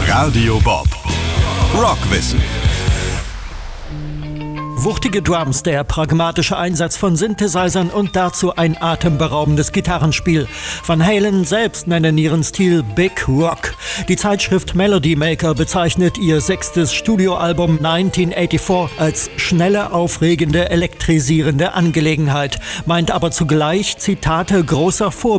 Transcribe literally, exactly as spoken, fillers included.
Radio Bob. Rockwissen. Wuchtige Drums, der pragmatische Einsatz von Synthesizern und dazu ein atemberaubendes Gitarrenspiel. Van Halen selbst nennen ihren Stil Big Rock. Die Zeitschrift Melody Maker bezeichnet ihr sechstes Studioalbum neunzehnhundertvierundachtzig als schnelle, aufregende, elektrisierende Angelegenheit, meint aber zugleich Zitate großer Vorbilder